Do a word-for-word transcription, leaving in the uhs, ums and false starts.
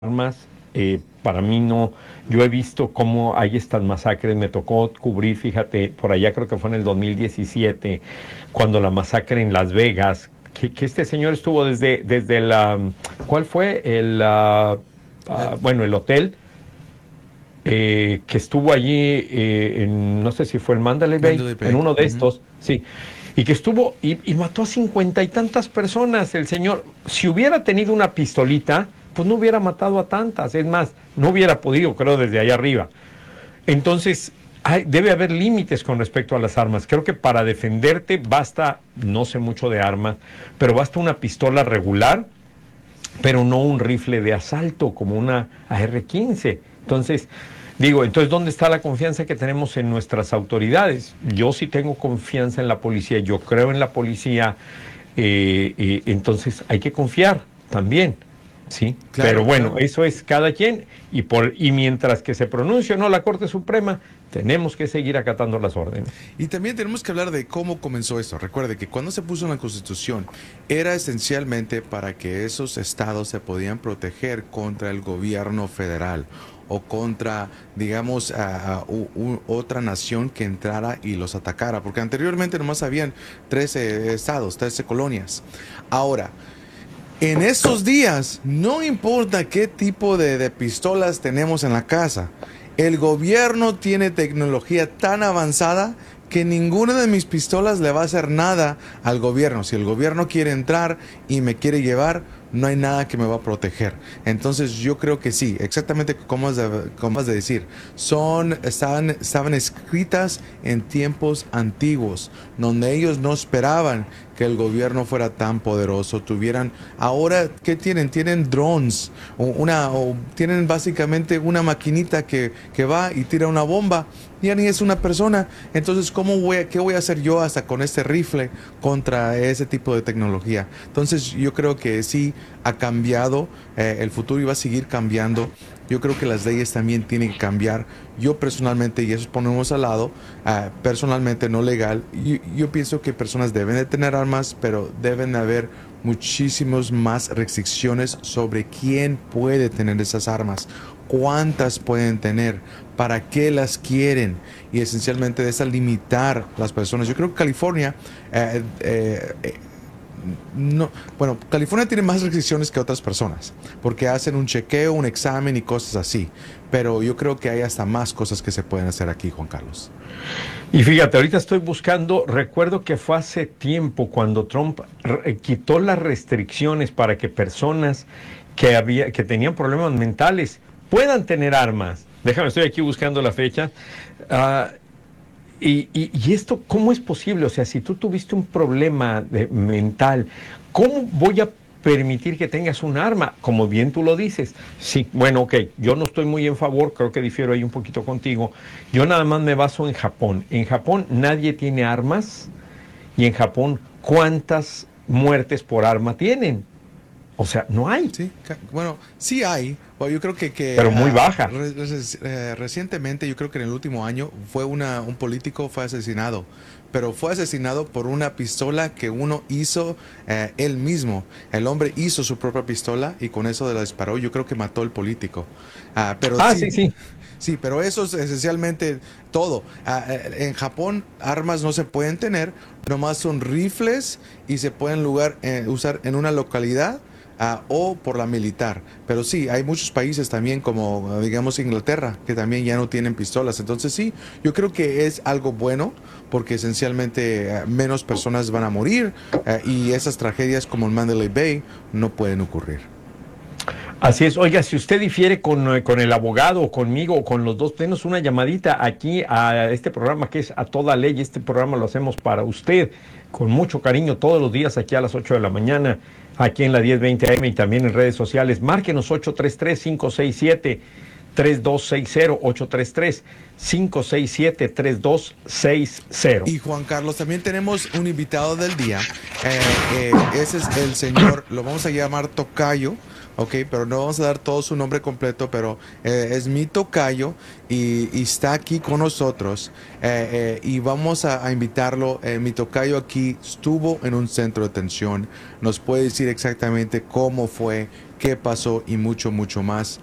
armas. Eh, para mí no, yo he visto cómo hay estas masacres, me tocó cubrir, fíjate, por allá creo que fue en el dos mil diecisiete, cuando la masacre en Las Vegas, que, que este señor estuvo desde, desde la, ¿cuál fue? El, ah, ah, El bueno, el hotel, eh, que estuvo allí, eh, en, no sé si fue el Mandalay Bay, Mandalay en Bay. uno de Ujú. estos, sí, y que estuvo y, y mató a cincuenta y tantas personas el señor. Si hubiera tenido una pistolita, pues no hubiera matado a tantas, es más, no hubiera podido, creo, desde allá arriba. Entonces, hay, debe haber límites con respecto a las armas. Creo que para defenderte basta, no sé mucho de armas, pero basta una pistola regular, pero no un rifle de asalto como una A R quince. Entonces, digo, entonces, ¿dónde está la confianza que tenemos en nuestras autoridades? Yo sí tengo confianza en la policía, yo creo en la policía, eh, eh, entonces hay que confiar también, ¿sí? Pero Claro, bueno, claro. eso es cada quien, y, por, y mientras que se pronuncie o no la Corte Suprema, tenemos que seguir acatando las órdenes. Y también tenemos que hablar de cómo comenzó esto. Recuerde que cuando se puso en la Constitución era esencialmente para que esos estados se podían proteger contra el gobierno federal o contra, digamos, a, a, u, u, otra nación que entrara y los atacara, porque anteriormente nomás habían trece estados, trece colonias. Ahora, en estos días, no importa qué tipo de, de pistolas tenemos en la casa, el gobierno tiene tecnología tan avanzada que ninguna de mis pistolas le va a hacer nada al gobierno. Si el gobierno quiere entrar y me quiere llevar, no hay nada que me va a proteger. Entonces yo creo que sí, exactamente como has de, como has de decir, son, estaban, estaban escritas en tiempos antiguos, donde ellos no esperaban que el gobierno fuera tan poderoso, tuvieran, ahora, ¿qué tienen? Tienen drones, o una, o tienen básicamente una maquinita que, que va y tira una bomba, ya ni es una persona. Entonces, ¿cómo voy a, qué voy a hacer yo hasta con este rifle contra ese tipo de tecnología? Entonces, yo creo que sí ha cambiado, eh, el futuro iba a seguir cambiando. Yo creo que las leyes también tienen que cambiar. Yo personalmente, y eso ponemos al lado, uh, personalmente no legal, yo, yo pienso que personas deben de tener armas, pero deben de haber muchísimas más restricciones sobre quién puede tener esas armas, cuántas pueden tener, para qué las quieren, y esencialmente de esa limitar las personas. Yo creo que California eh, eh, eh, no, bueno, California tiene más restricciones que otras personas, porque hacen un chequeo, un examen y cosas así. Pero yo creo que hay hasta más cosas que se pueden hacer aquí, Juan Carlos. Y fíjate, ahorita estoy buscando, recuerdo que fue hace tiempo cuando Trump re- quitó las restricciones para que personas que, había, que tenían problemas mentales puedan tener armas. Déjame, estoy aquí buscando la fecha. Uh, y, y, y, esto, ¿cómo es posible? O sea, si tú tuviste un problema de, mental, ¿cómo voy a permitir que tengas un arma? Como bien tú lo dices. Sí, bueno, ok, yo no estoy muy en favor, creo que difiero ahí un poquito contigo. Yo nada más me baso en Japón. En Japón nadie tiene armas y en Japón, ¿cuántas muertes por arma tienen? O sea, no hay, Sí, bueno, sí hay. Bueno, yo creo que, que pero muy uh, baja. re, re, recientemente, yo creo que en el último año, fue una, un político fue asesinado, pero fue asesinado por una pistola que uno hizo eh, él mismo. El hombre hizo su propia pistola y con eso la disparó. Yo creo que mató al político. Uh, pero Ah, sí, sí, sí. sí, pero eso es esencialmente todo. Uh, en Japón, armas no se pueden tener, nomás son rifles y se pueden lugar, eh, usar en una localidad. Uh, o por la militar. Pero sí, hay muchos países también como, digamos, Inglaterra, que también ya no tienen pistolas. Entonces sí, yo creo que es algo bueno porque esencialmente uh, menos personas van a morir uh, y esas tragedias como el Mandalay Bay no pueden ocurrir. Así es. Oiga, si usted difiere con, eh, con el abogado o conmigo o con los dos, denos una llamadita aquí a este programa que es A Toda Ley. Este programa lo hacemos para usted con mucho cariño todos los días aquí a las ocho de la mañana, aquí en la diez veinte A M y también en redes sociales. Márquenos ocho tres tres, cinco seis siete, tres dos seis cero, ocho tres tres, cinco seis siete, tres dos seis cero. Y Juan Carlos, también tenemos un invitado del día. Eh, eh, ese es el señor, lo vamos a llamar Tocayo. Ok, pero no vamos a dar todo su nombre completo, pero eh, es mi tocayo y, y está aquí con nosotros eh, eh, y vamos a, a invitarlo. Eh, mi tocayo aquí estuvo en un centro de detención, nos puede decir exactamente cómo fue, qué pasó y mucho, mucho más.